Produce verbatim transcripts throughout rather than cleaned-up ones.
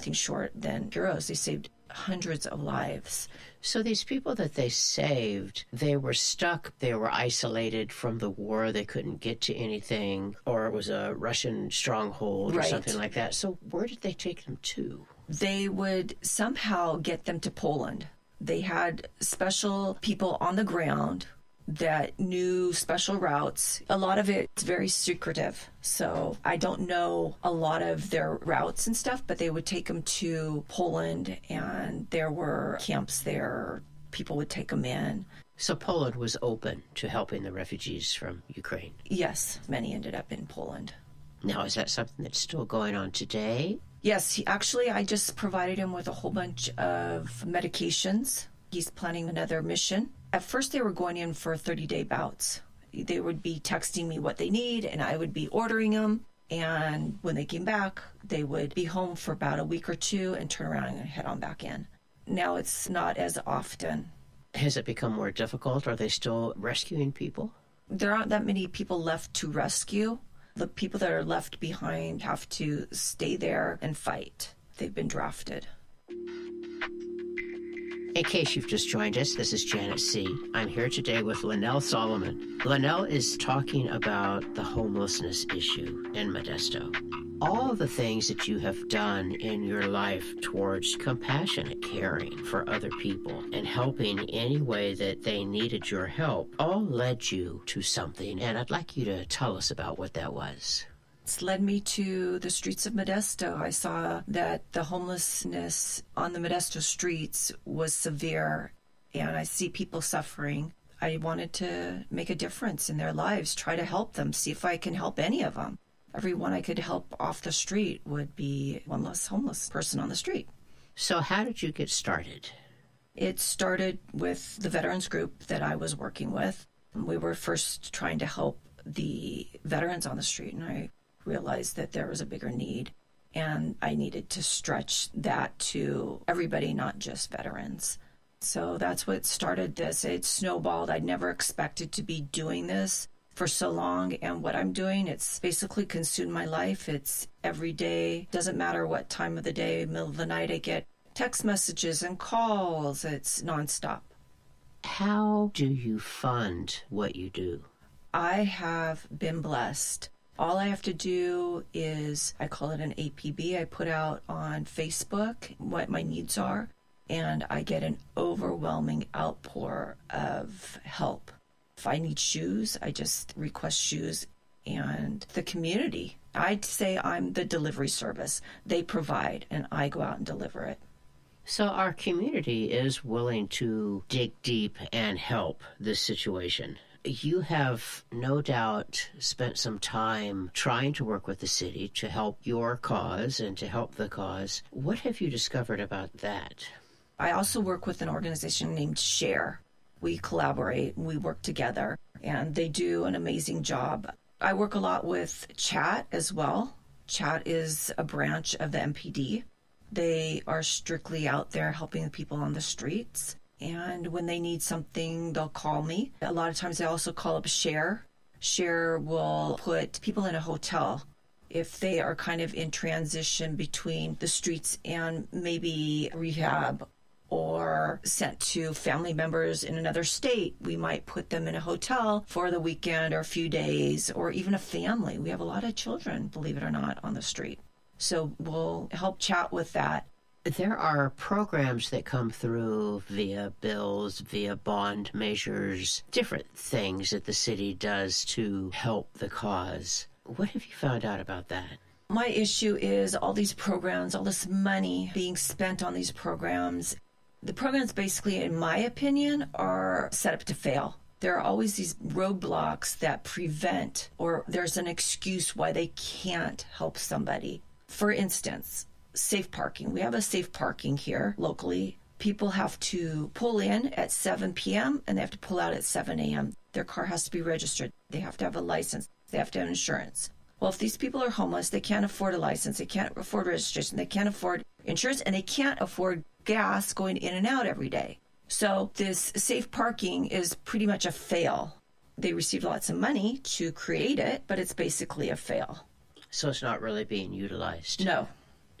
nothing short than heroes. They saved hundreds of lives. So these people that they saved, they were stuck, they were isolated from the war, they couldn't get to anything, or it was a Russian stronghold or Right. something like that. So where did they take them to? They would somehow get them to Poland. They had special people on the ground that knew special routes. A lot of it's very secretive. So I don't know a lot of their routes and stuff, but they would take them to Poland, and there were camps there. People would take them in. So Poland was open to helping the refugees from Ukraine. Yes, many ended up in Poland. Now, is that something that's still going on today? Yes, he, actually, I just provided him with a whole bunch of medications. He's planning another mission. At first, they were going in for thirty-day bouts. They would be texting me what they need, and I would be ordering them. And when they came back, they would be home for about a week or two and turn around and head on back in. Now it's not as often. Has it become more difficult? Are they still rescuing people? There aren't that many people left to rescue. The people that are left behind have to stay there and fight. They've been drafted. In case you've just joined us, this is Janet C. I'm here today with Lynell Solomon. Lynell is talking about the homelessness issue in Modesto. All the things that you have done in your life towards compassionate caring for other people and helping any way that they needed your help all led you to something, and I'd like you to tell us about what that was. It's led me to the streets of Modesto. I saw that the homelessness on the Modesto streets was severe, and I see people suffering. I wanted to make a difference in their lives, try to help them, see if I can help any of them. Everyone I could help off the street would be one less homeless person on the street. So how did you get started? It started with the veterans group that I was working with. We were first trying to help the veterans on the street, and I realized that there was a bigger need, and I needed to stretch that to everybody, not just veterans. So that's what started this. It snowballed. I never expected to be doing this for so long, and what I'm doing, it's basically consumed my life. It's every day. Doesn't matter what time of the day, middle of the night, I get text messages and calls. It's nonstop. How do you fund what you do? I have been blessed. All I have to do is, I call it an A P B. I put out on Facebook what my needs are, and I get an overwhelming outpour of help. If I need shoes, I just request shoes, and the community. I'd say I'm the delivery service. They provide, and I go out and deliver it. So our community is willing to dig deep and help this situation. You have no doubt spent some time trying to work with the city to help your cause and to help the cause. What have you discovered about that? I also work with an organization named SHARE. We collaborate, we work together, and they do an amazing job. I work a lot with CHAT as well. CHAT is a branch of the M P D. They are strictly out there helping the people on the streets. And when they need something, they'll call me. A lot of times they also call up SHARE. SHARE will put people in a hotel if they are kind of in transition between the streets and maybe rehab, or sent to family members in another state. We might put them in a hotel for the weekend or a few days, or even a family. We have a lot of children, believe it or not, on the street. So we'll help chat with that. There are programs that come through via bills, via bond measures, different things that the city does to help the cause. What have you found out about that? My issue is all these programs, all this money being spent on these programs. The programs basically, in my opinion, are set up to fail. There are always these roadblocks that prevent, or there's an excuse why they can't help somebody. For instance, safe parking. We have a safe parking here locally. People have to pull in at seven p.m. and they have to pull out at seven a.m. Their car has to be registered. They have to have a license. They have to have insurance. Well, if these people are homeless, they can't afford a license. They can't afford registration. They can't afford insurance, and they can't afford gas going in and out every day. So this safe parking is pretty much a fail. They received lots of money to create it, but it's basically a fail. So it's not really being utilized? No.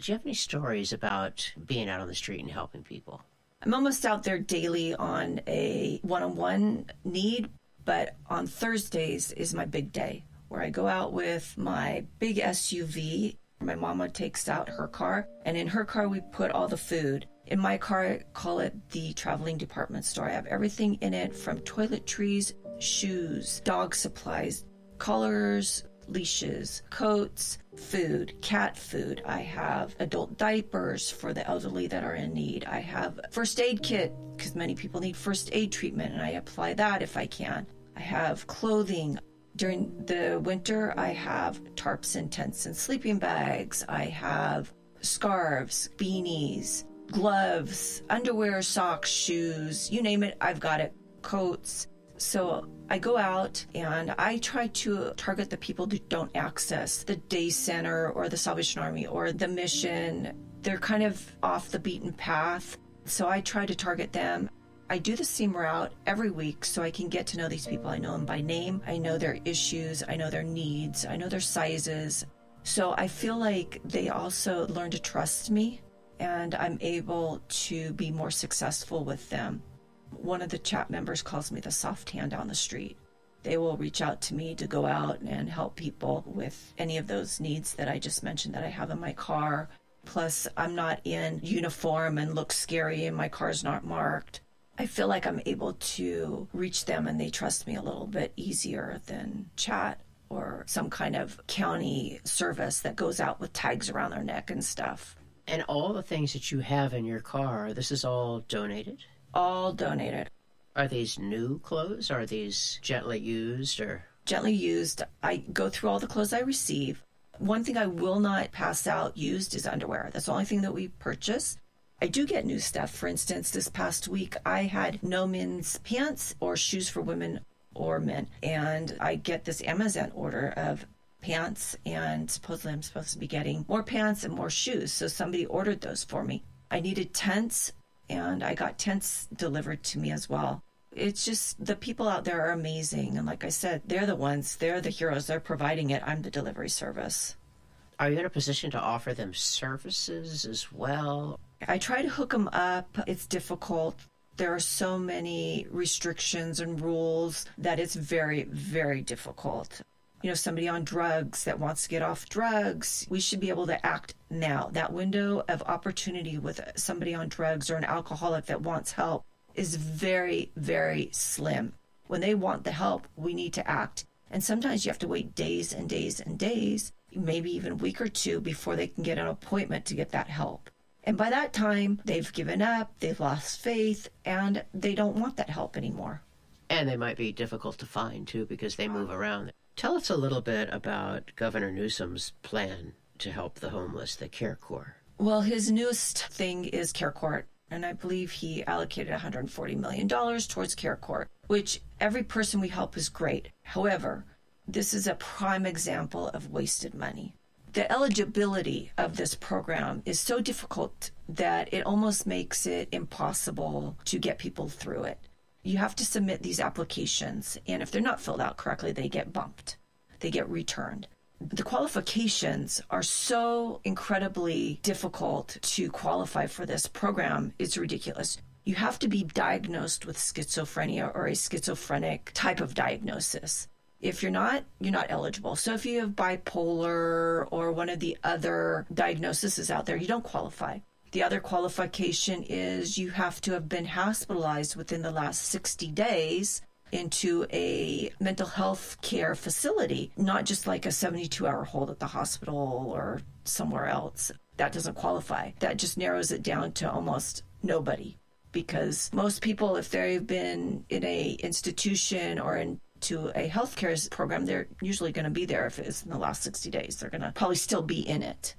Do you have any stories about being out on the street and helping people? I'm almost out there daily on a one-on-one need, but on Thursdays is my big day where I go out with my big S U V. My mama takes out her car, and in her car we put all the food. In my car, I call it the traveling department store. I have everything in it from toiletries, shoes, dog supplies, collars, leashes, coats, food, cat food. I have adult diapers for the elderly that are in need. I have first aid kit because many people need first aid treatment, and I apply that if I can. I have clothing. During the winter, I have tarps and tents and sleeping bags. I have scarves, beanies, gloves, underwear, socks, shoes, you name it, I've got it, coats. So I go out and I try to target the people who don't access the day center or the Salvation Army or the mission. They're kind of off the beaten path. So I try to target them. I do the same route every week so I can get to know these people. I know them by name. I know their issues. I know their needs. I know their sizes. So I feel like they also learn to trust me, and I'm able to be more successful with them. One of the chat members calls me the soft hand on the street. They will reach out to me to go out and help people with any of those needs that I just mentioned that I have in my car. Plus, I'm not in uniform and look scary and my car's not marked. I feel like I'm able to reach them and they trust me a little bit easier than chat or some kind of county service that goes out with tags around their neck and stuff. And all the things that you have in your car, this is all donated? All donated. Are these new clothes? Are these gently used or? Gently used. I go through all the clothes I receive. One thing I will not pass out used is underwear. That's the only thing that we purchase. I do get new stuff. For instance, this past week, I had no men's pants or shoes for women or men. And I get this Amazon order of pants, and supposedly I'm supposed to be getting more pants and more shoes. So somebody ordered those for me. I needed tents, and I got tents delivered to me as well. It's just the people out there are amazing. And like I said, they're the ones, they're the heroes. They're providing it. I'm the delivery service. Are you in a position to offer them services as well? I try to hook them up. It's difficult. There are so many restrictions and rules that it's very, very difficult. You know, somebody on drugs that wants to get off drugs, we should be able to act now. That window of opportunity with somebody on drugs or an alcoholic that wants help is very, very slim. When they want the help, we need to act. And sometimes you have to wait days and days and days, maybe even a week or two before they can get an appointment to get that help. And by that time, they've given up, they've lost faith, and they don't want that help anymore. And they might be difficult to find, too, because they move around. Tell us a little bit about Governor Newsom's plan to help the homeless, the Care Corps. Well, his newest thing is Care Corps, and I believe he allocated one hundred forty million dollars towards Care Corps, which every person we help is great. However, this is a prime example of wasted money. The eligibility of this program is so difficult that it almost makes it impossible to get people through it. You have to submit these applications, and if they're not filled out correctly, they get bumped. They get returned. The qualifications are so incredibly difficult to qualify for this program, it's ridiculous. You have to be diagnosed with schizophrenia or a schizophrenic type of diagnosis. If you're not, you're not eligible. So if you have bipolar or one of the other diagnoses out there, you don't qualify. The other qualification is you have to have been hospitalized within the last sixty days into a mental health care facility, not just like a seventy-two hour hold at the hospital or somewhere else. That doesn't qualify. That just narrows it down to almost nobody, because most people, if they've been in a institution or in to a healthcare program, they're usually going to be there. If it's in the last sixty days, they're going to probably still be in it.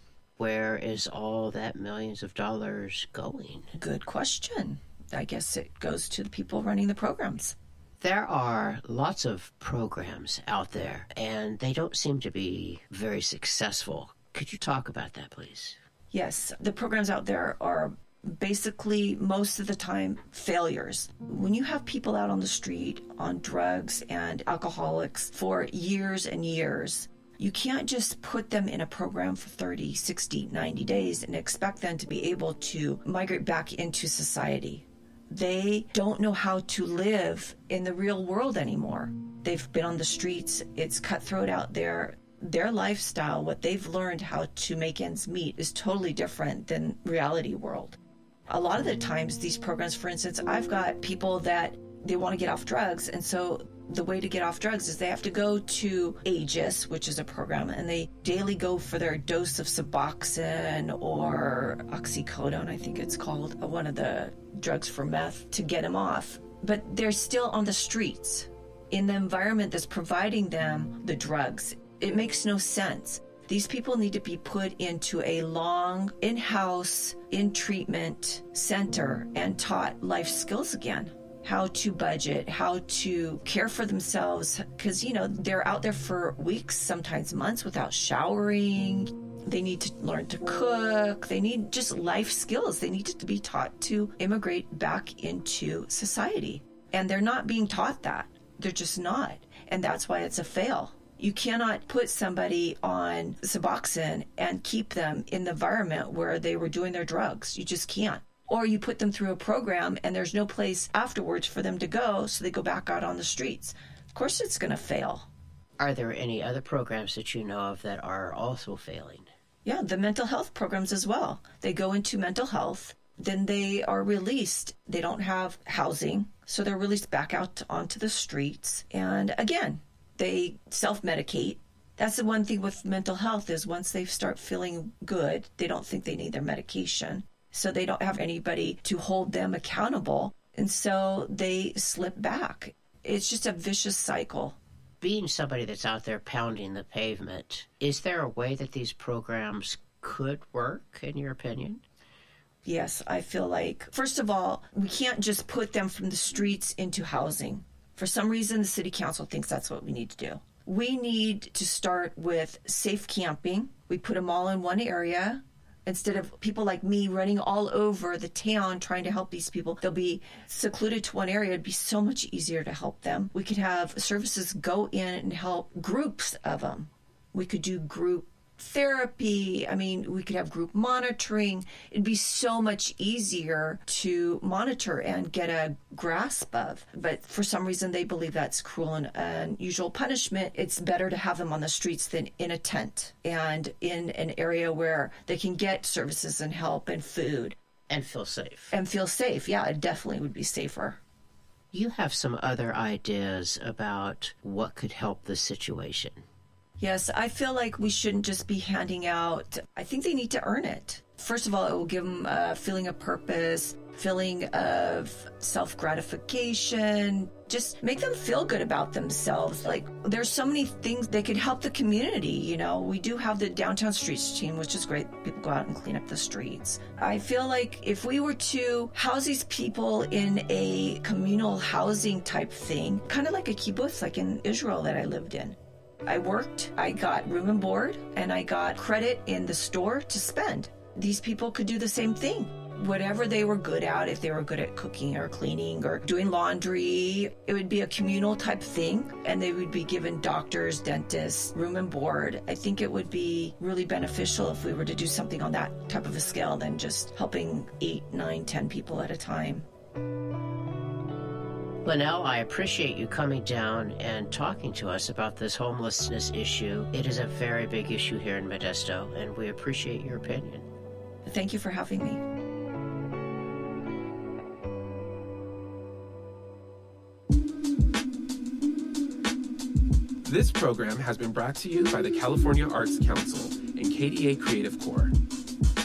Where is all that millions of dollars going? Good question. I guess it goes to the people running the programs. There are lots of programs out there, and they don't seem to be very successful. Could you talk about that, please? Yes, the programs out there are basically most of the time failures. When you have people out on the street on drugs and alcoholics for years and years, You can't just put them in a program for thirty, sixty, ninety days and expect them to be able to migrate back into society. They don't know how to live in the real world anymore. They've been on the streets. It's cutthroat out there. Their lifestyle, what they've learned how to make ends meet, is totally different than reality world. A lot of the times, these programs, for instance, I've got people that they want to get off drugs, and so the way to get off drugs is they have to go to Aegis, which is a program, and they daily go for their dose of Suboxone or oxycodone, I think it's called, one of the drugs for meth, to get them off. But they're still on the streets in the environment that's providing them the drugs. It makes no sense. These people need to be put into a long in-house, in-treatment center and taught life skills again. How to budget, how to care for themselves, because, you know, they're out there for weeks, sometimes months without showering. They need to learn to cook. They need just life skills. They need to be taught to immigrate back into society. And they're not being taught that. They're just not. And that's why it's a fail. You cannot put somebody on Suboxone and keep them in the environment where they were doing their drugs. You just can't. Or you put them through a program and there's no place afterwards for them to go, so they go back out on the streets. Of course it's going to fail. Are there any other programs that you know of that are also failing? Yeah, the mental health programs as well. They go into mental health, then they are released. They don't have housing, so they're released back out onto the streets. And again, they self-medicate. That's the one thing with mental health is once they start feeling good, they don't think they need their medication. So they don't have anybody to hold them accountable. And so they slip back. It's just a vicious cycle. Being somebody that's out there pounding the pavement, is there a way that these programs could work, in your opinion? Yes, I feel like, first of all, we can't just put them from the streets into housing. For some reason, the city council thinks that's what we need to do. We need to start with safe camping. We put them all in one area. Instead of people like me running all over the town trying to help these people, they'll be secluded to one area. It'd be so much easier to help them. We could have services go in and help groups of them. We could do group therapy. I mean, we could have group monitoring. It'd be so much easier to monitor and get a grasp of. But for some reason, they believe that's cruel and unusual punishment. It's better to have them on the streets than in a tent and in an area where they can get services and help and food. And feel safe. And feel safe. Yeah, it definitely would be safer. You have some other ideas about what could help the situation. Yes, I feel like we shouldn't just be handing out. I think they need to earn it. First of all, it will give them a feeling of purpose, feeling of self-gratification, just make them feel good about themselves. Like, there's so many things that could help the community, you know. We do have the Downtown Streets team, which is great. People go out and clean up the streets. I feel like if we were to house these people in a communal housing type thing, kind of like a kibbutz, like in Israel that I lived in, I worked, I got room and board, and I got credit in the store to spend. These people could do the same thing. Whatever they were good at, if they were good at cooking or cleaning or doing laundry, it would be a communal type thing, and they would be given doctors, dentists, room and board. I think it would be really beneficial if we were to do something on that type of a scale than just helping eight, nine, ten people at a time. Lynelle, I appreciate you coming down and talking to us about this homelessness issue. It is a very big issue here in Modesto, and we appreciate your opinion. Thank you for having me. This program has been brought to you by the California Arts Council and K D A Creative Corps.